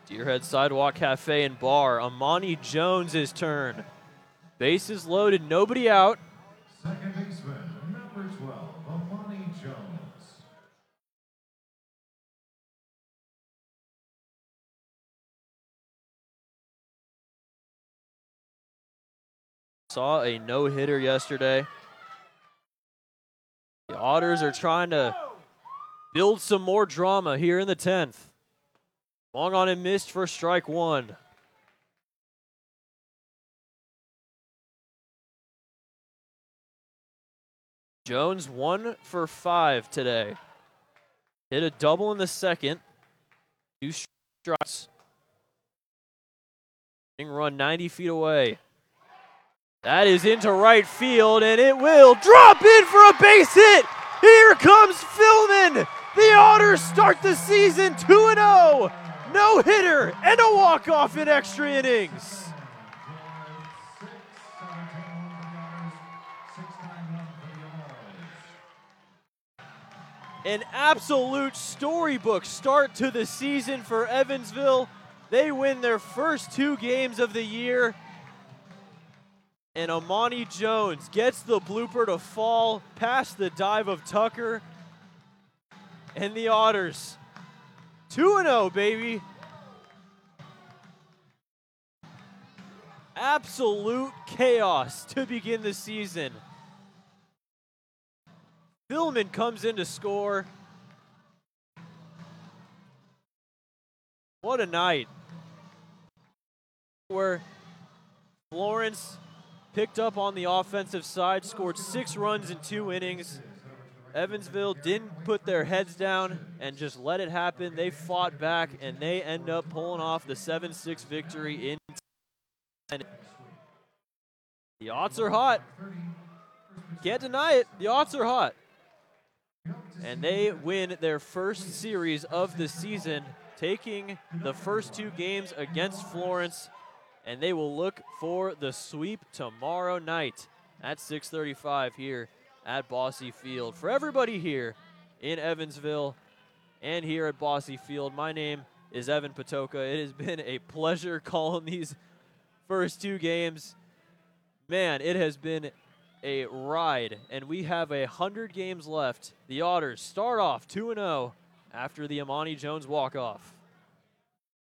Deerhead Sidewalk Cafe and Bar. Amani Jones' turn. Bases loaded, nobody out. Second baseman, number 12, Amani Jones. Saw a no-hitter yesterday. The Otters are trying to build some more drama here in the 10th. Long on and missed for strike one. Jones 1 for 5 today. Hit a double in the second. 2 strikes. Run 90 feet away. That is into right field, and it will drop in for a base hit. Here comes Philman. The Otters start the season 2-0. No hitter and a walk-off in extra innings. An absolute storybook start to the season for Evansville. They win their first 2 games of the year. And Amani Jones gets the blooper to fall past the dive of Tucker. And the Otters, 2-0, baby. Absolute chaos to begin the season. Philman comes in to score. What a night. Where Florence picked up on the offensive side, scored 6 runs in 2 innings. Evansville didn't put their heads down and just let it happen. They fought back, and they end up pulling off the 7-6 victory in 10. The Otts are hot. Can't deny it. The Otts are hot. And they win their first series of the season, taking the first 2 games against Florence, and they will look for the sweep tomorrow night at 6:35 here at Bosse Field. For everybody here in Evansville and here at Bosse Field, my name is Evan Patoka. It has been a pleasure calling these first 2 games. Man, it has been a ride, and we have 100 games left. The Otters start off 2-0 after the Amani Jones walk-off.